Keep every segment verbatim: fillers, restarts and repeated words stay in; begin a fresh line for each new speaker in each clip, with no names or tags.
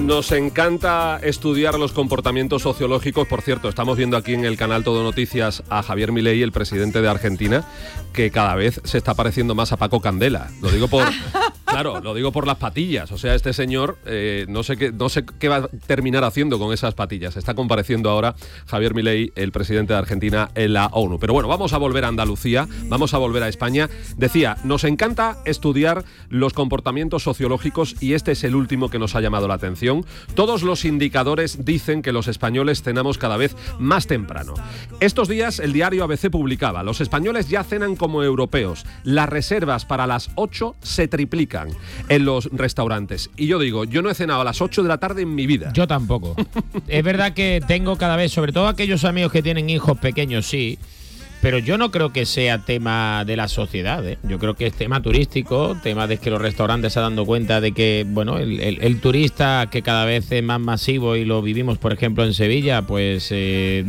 Nos encanta estudiar los comportamientos sociológicos. Por cierto, estamos viendo aquí en el canal Todo Noticias a Javier Milei, el presidente de Argentina, que cada vez se está pareciendo más a Paco Candela. Lo digo por... Claro, lo digo por las patillas. O sea, este señor, eh, no sé qué, no sé qué va a terminar haciendo con esas patillas. Está compareciendo ahora Javier Milei, el presidente de Argentina, en la ONU. Pero bueno, vamos a volver a Andalucía, vamos a volver a España. Decía, nos encanta estudiar los comportamientos sociológicos y este es el último que nos ha llamado la atención. Todos los indicadores dicen que los españoles cenamos cada vez más temprano. Estos días el diario A B C publicaba, los españoles ya cenan como europeos. Las reservas para las ocho se triplican en los restaurantes. Y yo digo, yo no he cenado a las ocho de la tarde en mi vida.
Yo tampoco. Es verdad que tengo cada vez, sobre todo aquellos amigos que tienen hijos pequeños, sí, pero yo no creo que sea tema de la sociedad, ¿eh? Yo creo que es tema turístico, tema de que los restaurantes se han dado cuenta de que, bueno, el, el, el turista, que cada vez es más masivo y lo vivimos, por ejemplo, en Sevilla, pues eh,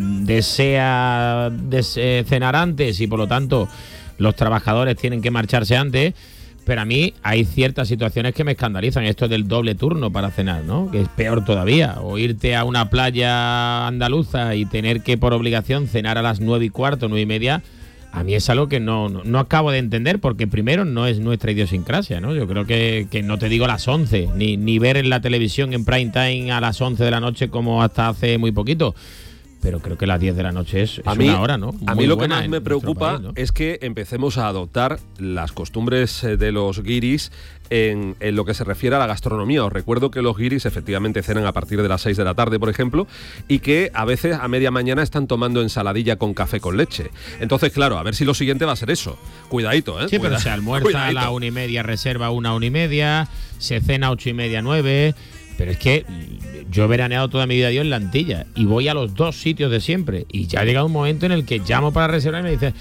desea des, eh, cenar antes y por lo tanto los trabajadores tienen que marcharse antes. Pero a mí hay ciertas situaciones que me escandalizan. Esto del doble turno para cenar, ¿no? Que es peor todavía. O irte a una playa andaluza y tener que por obligación cenar a las nueve y cuarto, nueve y media. A mí es algo que no, no, no acabo de entender porque primero no es nuestra idiosincrasia, ¿no? Yo creo que, que no te digo a las once, ni, ni ver en la televisión en prime time a las once de la noche como hasta hace muy poquito. Pero creo que las diez de la noche es, es
a mí,
una hora, ¿no? Muy
a mí lo que
buena
más me preocupa
país, ¿no?
es que empecemos a adoptar las costumbres de los guiris en, en lo que se refiere a la gastronomía. Os recuerdo que los guiris efectivamente cenan a partir de las seis de la tarde, por ejemplo, y que a veces a media mañana están tomando ensaladilla con café con leche. Entonces, claro, a ver si lo siguiente va a ser eso. Cuidadito, ¿eh?
Sí,
Cuida,
pero se almuerza
cuidadito.
a la una y media, reserva una una y media, se cena a ocho y media, nueve... Pero es que yo he veraneado toda mi vida yo en la Antilla y voy a los dos sitios de siempre. Y ya ha llegado un momento en el que llamo para reservar y me dice,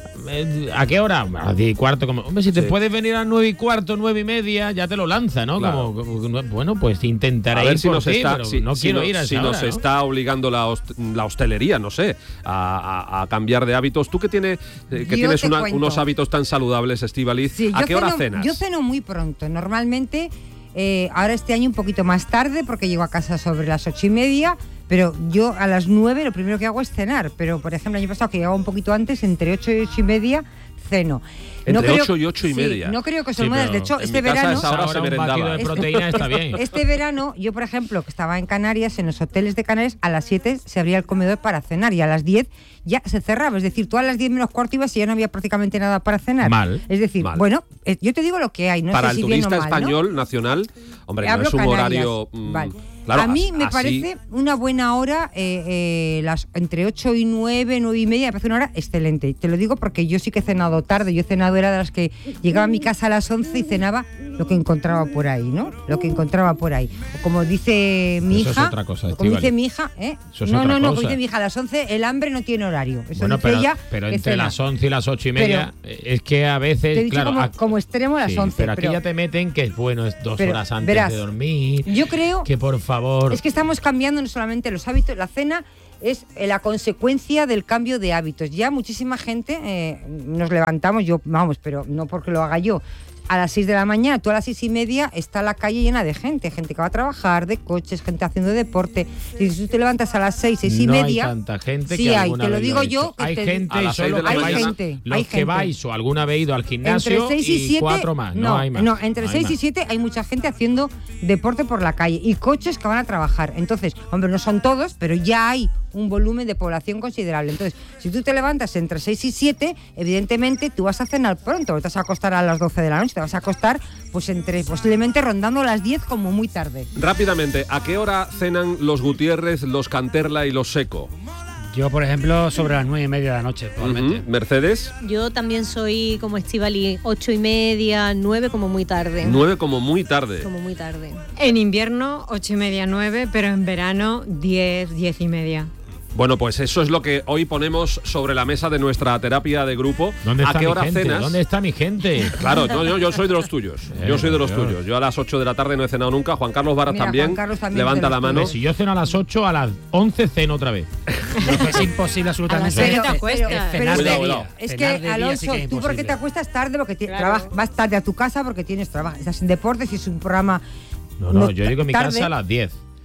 ¿a qué hora? A las diez y cuarto. Como, hombre, si te sí. puedes venir a las nueve y cuarto, nueve y media, ya te lo lanza, ¿no? Claro. Como, bueno, pues intentaré
a ver
ir
si
por
nos
ti,
está,
pero
si,
no
si
quiero
no,
ir a esa
Si
hora,
nos
¿no?
está obligando la, host la hostelería, no sé, a, a, a cambiar de hábitos. Tú que, tiene, eh, que tienes una, unos hábitos tan saludables, Estíbaliz,
sí,
¿a qué
ceno,
hora cenas?
Yo ceno muy pronto, normalmente... Eh, ahora este año un poquito más tarde porque llego a casa sobre las ocho y media, pero yo a las nueve lo primero que hago es cenar. Pero por ejemplo el año pasado que llegaba un poquito antes, entre ocho y ocho y media ceno.
Entre
no creo,
ocho y ocho y
sí,
media.
No creo que
sí,
son modas. De hecho, este verano.
Ahora, ahora se merendaba.
De proteína está bien.
Este verano, yo por ejemplo, que estaba en Canarias, en los hoteles de Canarias, a las siete se abría el comedor para cenar y a las diez ya se cerraba. Es decir, tú a las diez menos cuarto ibas y ya no había prácticamente nada para cenar.
Mal.
Es decir,
mal.
bueno, eh, yo te digo lo que hay. No
para
sé si
el
bien
turista
o mal,
español,
¿no?
nacional, hombre,
Hablo
no es un
Canarias.
horario. Mmm,
vale.
Claro,
a mí me
así,
parece una buena hora, eh, eh, las entre ocho y nueve, nueve y media, me parece una hora excelente. Te lo digo porque yo sí que he cenado tarde. Yo he cenado, era de las que llegaba a mi casa a las once y cenaba lo que encontraba por ahí, ¿no? Lo que encontraba por ahí. O como dice mi
Eso
hija.
es otra cosa,
como dice mi hija, ¿eh?
Eso es
no,
otra
no, no,
cosa.
como dice mi hija, a las once el hambre no tiene horario. Eso
bueno,
dice
pero,
ella.
pero entre
cena.
las once y las ocho y media, pero, es que a veces.
Te he dicho
claro,
como,
a,
como extremo a las
sí,
once.
Pero aquí
pero,
ya te meten que es bueno, es dos
pero,
horas antes
verás,
de dormir.
Yo creo.
Que por favor.
Es que estamos cambiando no solamente los hábitos, la cena es la consecuencia del cambio de hábitos. Ya muchísima gente eh, nos levantamos, yo vamos, pero no porque lo haga yo, a las seis de la mañana, tú a las seis y media está la calle llena de gente, gente que va a trabajar, de coches, gente haciendo deporte. Y si tú te levantas a las seis, seis y
no
media...
hay tanta gente
sí
que
hay,
alguna
te lo
vez
digo
lo
yo. Que
hay
te,
gente y solo
hay
vais,
gente,
los
hay
que
gente.
vais o alguna vez ido al gimnasio
entre seis y,
y
siete,
cuatro más, no,
no
hay más.
No, entre
no
seis y siete hay mucha gente haciendo deporte por la calle y coches que van a trabajar. Entonces, hombre, no son todos, pero ya hay un volumen de población considerable. Entonces, si tú te levantas entre seis y siete, evidentemente tú vas a cenar pronto, te vas a acostar a las doce de la noche, te vas a acostar pues entre posiblemente rondando las diez como muy tarde.
Rápidamente, ¿a qué hora cenan los Gutiérrez, los Canterla y los Seco?
Yo, por ejemplo, sobre las nueve y media de la noche, probablemente.
Uh-huh. ¿Mercedes?
Yo también soy como Estíbaliz, ocho y media, nueve como muy tarde.
Nueve como muy tarde.
Como muy tarde.
En invierno, ocho y media, nueve, pero en verano, diez, diez y media.
Bueno, pues eso es lo que hoy ponemos sobre la mesa de nuestra terapia de grupo.
¿Dónde está
¿A qué
mi
hora
gente?
cenas?
¿Dónde está mi gente?
Claro, no, yo, yo soy de los tuyos.
Eh,
yo soy de los
Dios.
tuyos. Yo a las ocho de la tarde no he cenado nunca. Juan Carlos Varas
Mira,
también.
Juan Carlos también
Levanta la mano.
Si yo ceno a las ocho, a las once ceno otra vez.
No, es imposible absolutamente.
Pero,
Pero-
te acuestas.
pero-
Cenar
Cuidado,
de
cuidado.
día.
Es
Cenar
que,
de día
Alonso,
sí que es
tú porque te
imposible.
acuestas tarde porque ti-
Claro.
trabajas, vas tarde a tu casa porque tienes trabajo, estás en deportes y es un programa.
No, no,
No,
yo llego a mi
tarde.
casa a las diez.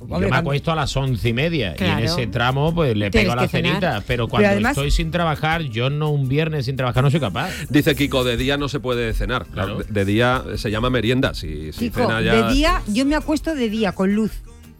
Yo me
cuando-
acuesto a las once y media
Claro.
y en ese tramo pues le
Tienes
pego la
que cenar.
cenita. Pero cuando
además-
estoy sin trabajar, yo no un viernes sin trabajar no soy capaz.
Dice Kiko, de día no se puede cenar.
Claro.
De, de día se llama merienda. Si, si
Kiko,
cena ya...
de día, yo me acuesto de día, con luz,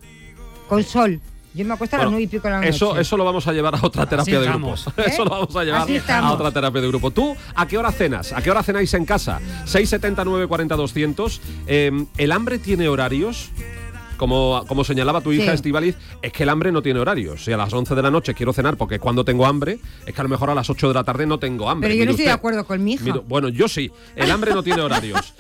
con sol. Yo me acuesto a las
Bueno,
nueve y pico de la noche.
eso, eso lo vamos a llevar a otra terapia de grupo.
estamos.
¿Eh?
Eso lo vamos a llevar
Así
a
estamos.
otra terapia de grupo. ¿Tú a qué hora cenas? ¿A qué hora cenáis en casa? seis setenta nueve cuarenta doscientos. Eh, ¿El hambre tiene horarios? Como, como señalaba tu hija,
Sí.
Estíbaliz, es que el hambre no tiene horarios. Si a las once de la noche quiero cenar porque es cuando tengo hambre, es que a lo mejor a las ocho de la tarde no tengo hambre.
Pero yo
Mire
no estoy de
usted.
acuerdo con mi hija.
Mire, bueno, yo sí. El hambre no tiene horarios.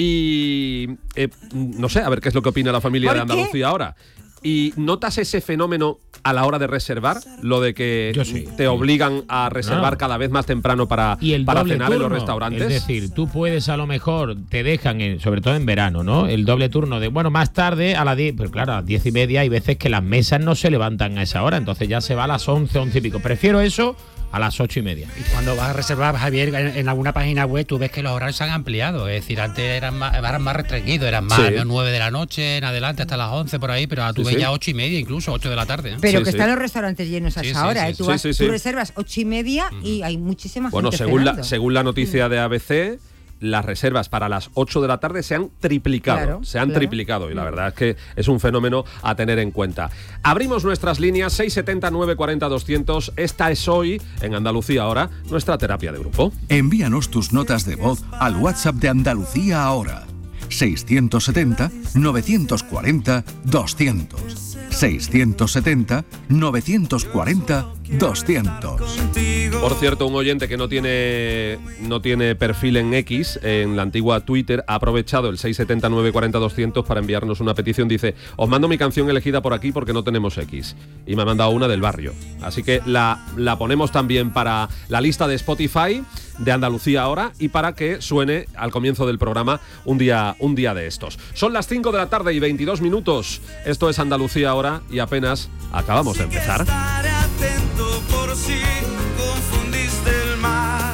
Y eh, no sé, a ver qué es lo que opina la familia
¿Por
de
qué?
Andalucía ahora. ¿Y notas ese fenómeno a la hora de reservar? Lo de que
Yo sí.
te obligan a reservar
No.
cada vez más temprano para,
Y el
para
doble
cenar
turno,
en los restaurantes.
Es decir, tú puedes a lo mejor, te dejan, en- sobre todo en verano, ¿no? El doble turno de, bueno, más tarde a las diez, pero claro, a las diez y media hay veces que las mesas no se levantan a esa hora, entonces ya se va a las once, once y pico. Prefiero eso a las ocho y media.
Y cuando vas a reservar, Javier, en, en alguna página web, tú ves que los horarios se han ampliado. Es decir, antes eran más, eran más restringidos, eran más
Sí.
a las nueve de la noche en adelante hasta las once por ahí, pero ahora tú
Sí,
ves
sí.
ya ocho y media, incluso ocho de la tarde. ¿eh?
Pero
Sí,
que
sí.
están los restaurantes llenos a
Sí,
esa
sí,
hora,
sí,
¿eh? Tú,
sí.
vas-
Sí, sí, sí.
tú reservas ocho y media y hay muchísima
Bueno,
gente
según la,
cenando.
según la noticia de A B C, las reservas para las ocho de la tarde se han triplicado.
Claro,
se han
claro.
triplicado y la verdad es que es un fenómeno a tener en cuenta. Abrimos nuestras líneas seis setenta nueve cuarenta doscientos. Esta es hoy, en Andalucía ahora, nuestra terapia de grupo.
Envíanos tus notas de voz al WhatsApp de Andalucía ahora. seiscientos setenta novecientos cuarenta doscientos. seiscientos setenta novecientos cuarenta doscientos.
Por cierto, un oyente que no tiene no tiene perfil en X, en la antigua Twitter, ha aprovechado el seis setenta nueve cuarenta doscientos para enviarnos una petición. Dice, os mando mi canción elegida por aquí porque no tenemos X. Y me ha mandado una del barrio. Así que la, la ponemos también para la lista de Spotify de Andalucía ahora y para que suene al comienzo del programa un día, un día de estos. Son las cinco de la tarde y veintidós minutos. Esto es Andalucía ahora y apenas acabamos de empezar.
Estaré atento por si confundiste el mar,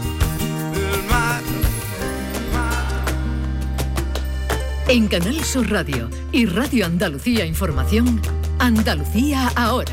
el mar, el mar.
En Canal Sur Radio y Radio Andalucía Información, Andalucía ahora.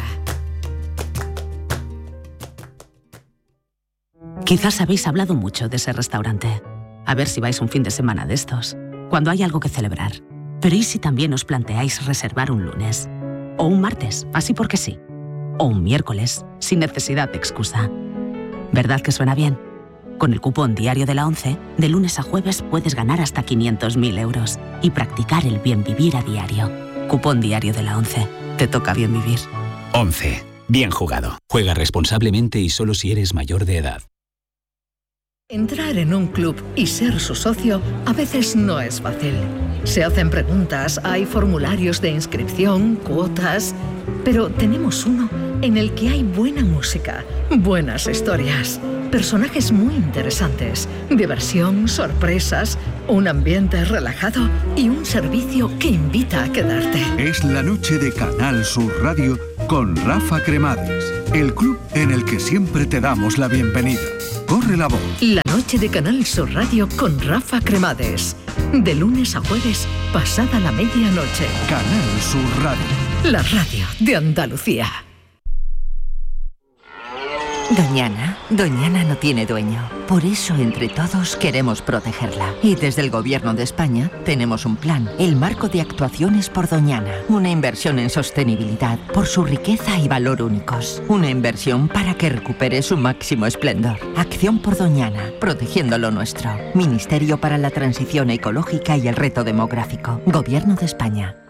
Quizás habéis hablado mucho de ese restaurante. A ver si vais un fin de semana de estos, cuando hay algo que celebrar. Pero ¿y si también os planteáis reservar un lunes? O un martes, así porque sí. O un miércoles, sin necesidad de excusa. ¿Verdad que suena bien? Con el cupón diario de la ONCE, de lunes a jueves puedes ganar hasta quinientos mil euros y practicar el bien vivir a diario. Cupón diario de la ONCE. Te toca bien vivir.
once. Bien jugado. Juega responsablemente y solo si eres mayor de edad.
Entrar en un club y ser su socio a veces no es fácil. Se hacen preguntas, hay formularios de inscripción, cuotas, pero tenemos uno en el que hay buena música, buenas historias, personajes muy interesantes, diversión, sorpresas, un ambiente relajado y un servicio que invita a quedarte.
Es la noche de Canal Sur Radio con Rafa Cremades, el club en el que siempre te damos la bienvenida. Corre la voz.
La noche de Canal Sur Radio con Rafa Cremades. De lunes a jueves, pasada la medianoche.
Canal Sur Radio.
La radio de Andalucía.
Doñana, Doñana no tiene dueño. Por eso, entre todos, queremos protegerla. Y desde el Gobierno de España tenemos un plan, el Marco de Actuaciones por Doñana. Una inversión en sostenibilidad por su riqueza y valor únicos. Una inversión para que recupere su máximo esplendor. Acción por Doñana, protegiendo lo nuestro. Ministerio para la Transición Ecológica y el Reto Demográfico. Gobierno de España.